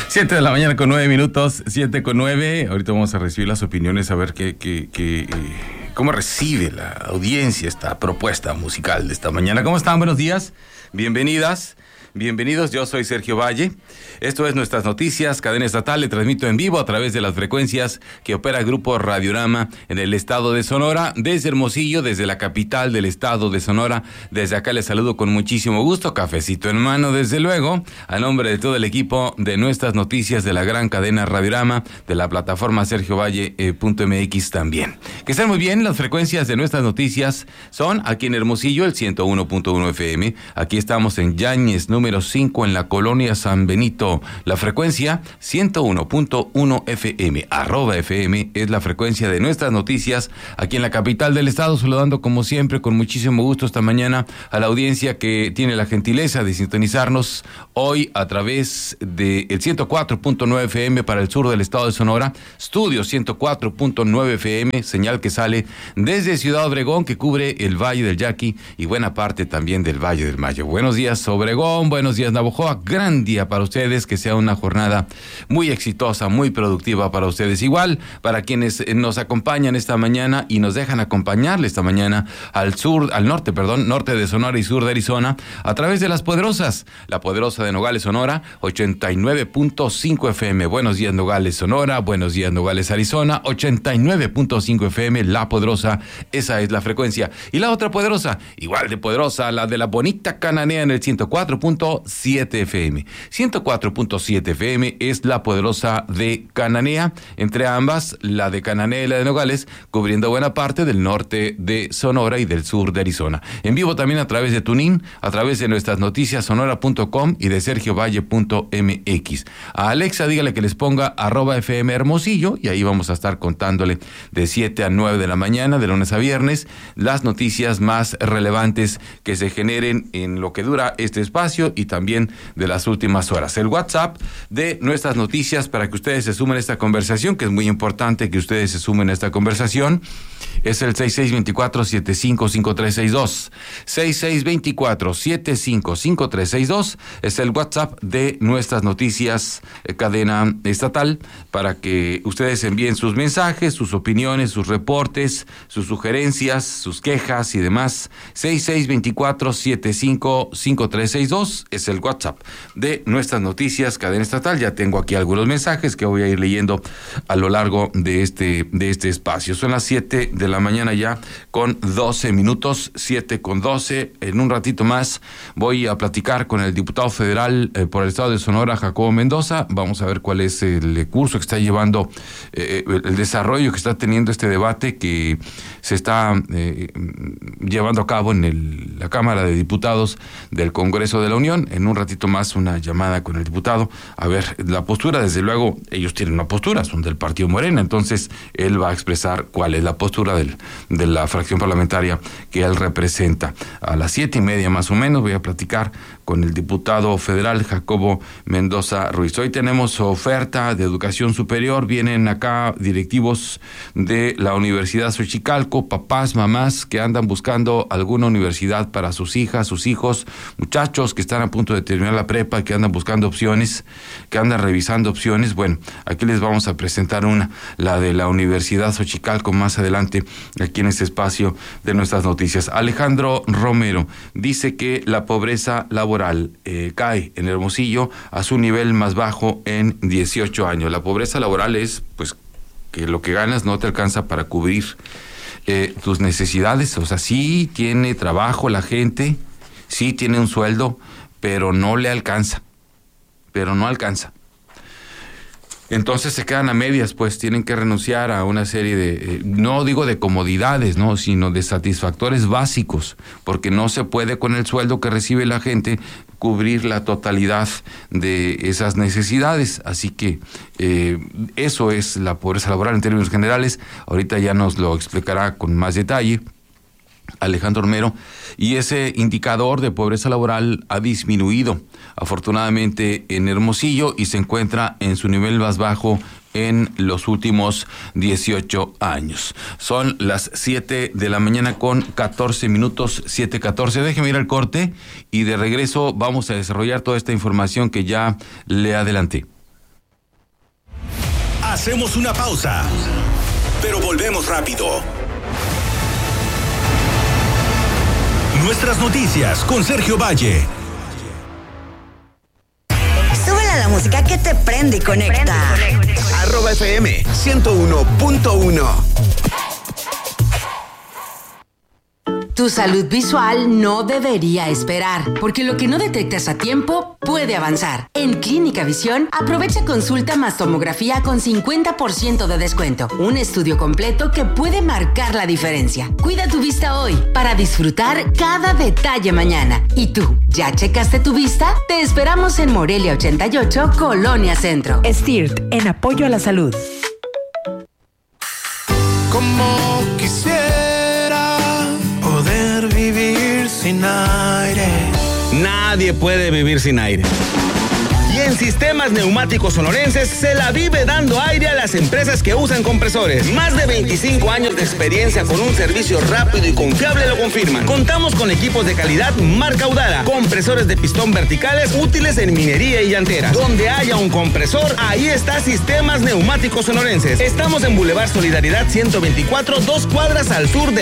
7 de la mañana con 9 minutos, 7 con 9. Ahorita vamos a recibir las opiniones, a ver cómo recibe la audiencia esta propuesta musical de esta mañana. ¿Cómo están? Buenos días, bienvenidas. Bienvenidos, yo soy Sergio Valle. Esto es Nuestras Noticias, cadena estatal. Le transmito en vivo a través de las frecuencias que opera el Grupo Radiorama en el estado de Sonora, desde Hermosillo, desde la capital del estado de Sonora. Desde acá les saludo con muchísimo gusto, cafecito en mano, desde luego, a nombre de todo el equipo de Nuestras Noticias de la gran cadena Radiorama, de la plataforma sergiovalle.mx también. Que estén muy bien, las frecuencias de Nuestras Noticias son aquí en Hermosillo, el 101.1 FM. Aquí estamos en Yáñez, número 5 en la colonia San Benito. La frecuencia 101.1 FM, @FM es la frecuencia de Nuestras Noticias aquí en la capital del estado, saludando como siempre con muchísimo gusto esta mañana a la audiencia que tiene la gentileza de sintonizarnos hoy a través del 104.9 FM para el sur del estado de Sonora, estudio 104.9 FM, señal que sale desde Ciudad Obregón, que cubre el Valle del Yaqui y buena parte también del Valle del Maya. Buenos días, Obregón. Buenos días, Navojoa. Gran día para ustedes, que sea una jornada muy exitosa, muy productiva para ustedes. Igual para quienes nos acompañan esta mañana y nos dejan acompañarle esta mañana norte de Sonora y sur de Arizona, a través de las poderosas. La poderosa de Nogales, Sonora, 89.5 FM. Buenos días, Nogales, Sonora. Buenos días, Nogales, Arizona, 89.5 FM. La poderosa, esa es la frecuencia. Y la otra poderosa, igual de poderosa, la de la bonita Cananea en el 104.7 FM. 104.7 FM es la poderosa de Cananea. Entre ambas, la de Cananea y la de Nogales, cubriendo buena parte del norte de Sonora y del sur de Arizona. En vivo también a través de TuneIn, a través de Nuestras Noticias sonora.com y de sergiovalle.mx. A Alexa dígale que les ponga @FM Hermosillo y ahí vamos a estar contándole de 7 a 9 de la mañana, de lunes a viernes, las noticias más relevantes que se generen en lo que dura este espacio y también de las últimas horas. El WhatsApp de Nuestras Noticias para que ustedes se sumen a esta conversación, que es muy importante que ustedes se sumen a esta conversación, es el 6624-755362. 6624-755362 es el WhatsApp de Nuestras Noticias, cadena estatal, para que ustedes envíen sus mensajes, sus opiniones, sus reportes, sus sugerencias, sus quejas y demás. 6624-755362 es el WhatsApp de Nuestras Noticias, cadena estatal. Ya tengo aquí algunos mensajes que voy a ir leyendo a lo largo de este espacio. Son las 7 de la mañana ya con 12 minutos, 7 con 12. En un ratito más voy a platicar con el diputado federal por el estado de Sonora, Jacobo Mendoza. Vamos a ver cuál es el curso que está llevando, el desarrollo que está teniendo este debate que se está llevando a cabo en la Cámara de Diputados del Congreso de la Unión. En un ratito más una llamada con el diputado, a ver la postura. Desde luego ellos tienen una postura, son del partido Morena, entonces él va a expresar cuál es la postura de la fracción parlamentaria que él representa. A las 7:30 más o menos voy a platicar con el diputado federal Jacobo Mendoza Ruiz. Hoy tenemos oferta de educación superior, vienen acá directivos de la Universidad Xochicalco, papás, mamás que andan buscando alguna universidad para sus hijas, sus hijos, muchachos que están a punto de terminar la prepa, que andan buscando opciones, que andan revisando opciones. Bueno, aquí les vamos a presentar la de la Universidad Xochicalco más adelante, aquí en este espacio de Nuestras Noticias. Alejandro Romero dice que la pobreza laboral cae en Hermosillo a su nivel más bajo en 18 años. La pobreza laboral es, pues, que lo que ganas no te alcanza para cubrir tus necesidades. O sea, sí tiene trabajo la gente, sí tiene un sueldo, pero no le alcanza. Entonces se quedan a medias, pues tienen que renunciar a una serie de, no digo de comodidades, no, sino de satisfactores básicos, porque no se puede con el sueldo que recibe la gente cubrir la totalidad de esas necesidades. Así que eso es la pobreza laboral en términos generales. Ahorita ya nos lo explicará con más detalle Alejandro Romero, y ese indicador de pobreza laboral ha disminuido afortunadamente en Hermosillo y se encuentra en su nivel más bajo en los últimos 18 años. Son las 7 de la mañana con 14 minutos, 7:14. Déjeme ir al corte y de regreso vamos a desarrollar toda esta información que ya le adelanté. Hacemos una pausa, pero volvemos rápido. Nuestras noticias con Sergio Valle. Súbele a la música que te prende y conecta. @FM 101.1. Tu salud visual no debería esperar, porque lo que no detectas a tiempo puede avanzar. En Clínica Visión, aprovecha consulta más tomografía con 50% de descuento. Un estudio completo que puede marcar la diferencia. Cuida tu vista hoy para disfrutar cada detalle mañana. ¿Y tú, ya checaste tu vista? Te esperamos en Morelia 88, Colonia Centro. STIRT, en apoyo a la salud. Como quisiera poder vivir sin aire. Nadie puede vivir sin aire. Y en Sistemas Neumáticos Sonorenses se la vive dando aire a las empresas que usan compresores. Más de 25 años de experiencia con un servicio rápido y confiable lo confirman. Contamos con equipos de calidad marca Udara, compresores de pistón verticales útiles en minería y llanteras. Donde haya un compresor, ahí está Sistemas Neumáticos Sonorenses. Estamos en Boulevard Solidaridad 124, 2 cuadras al sur de